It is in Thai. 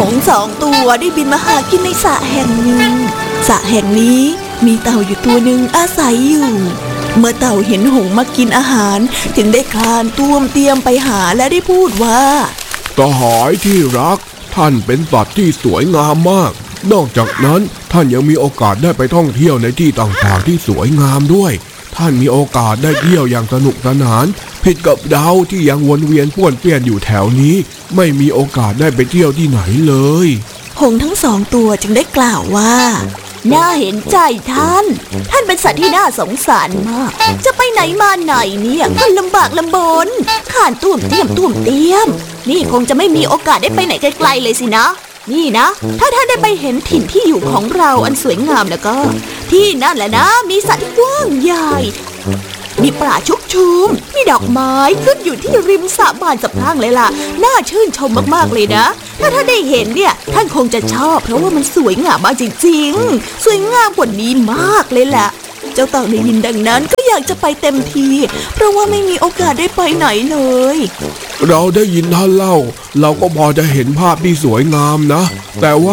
งส์2 ตัวได้บินมาหากินในสระแห่งหนึ่งสระแห่งนี้มีเต่าอยู่ตัวหนึ่งอาศัยอยู่เมื่อเต่าเห็นหงส์มากินอาหารจึงได้คลานต้วมเตรียมไปหาและได้พูดว่าสหายที่รักท่านเป็นสัตว์ที่สวยงามมากนอกจากนั้นท่านยังมีโอกาสได้ไปท่องเที่ยวในที่ต่างๆที่สวยงามด้วยท่านมีโอกาสได้เที่ยวอย่างสนุกสนานผิดกับเราที่ยังวนเวียนป้วนเปี้ยนอยู่แถวนี้ไม่มีโอกาสได้ไปเที่ยวที่ไหนเลยหงส์ทั้ง2 ตัวจึงได้กล่าวว่าน่าเห็นใจท่านเป็นสัตว์ที่น่าสงสารมากจะไปไหนมาไหนเนี่ยก็ลำบากลำบนข่านตุ่มเตี้ยมนี่คงจะไม่มีโอกาสได้ไปไหนไกลๆเลยสินะนี่นะถ้าท่านได้ไปเห็นถิ่นที่อยู่ของเราอันสวยงามแล้วก็ที่นั่นแหละนะมีสัตว์ที่กว้างใหญ่มีป่าชุกชุมมีดอกไม้ขึ้นอยู่ที่ริมสระบานสะพรั่งเลยล่ะน่าชื่นชมมากๆเลยนะถ้าท่านได้เห็นเนี่ยท่านคงจะชอบเพราะว่ามันสวยงามมากจริงๆสวยงามกว่านี้มากเลยแหละเจ้าเต่าได้ยินดังนั้นก็อยากจะไปเต็มทีเพราะว่าไม่มีโอกาสได้ไปไหนเลยเราได้ยินท่านเล่าเราก็พอจะเห็นภาพที่สวยงามนะแต่ว่า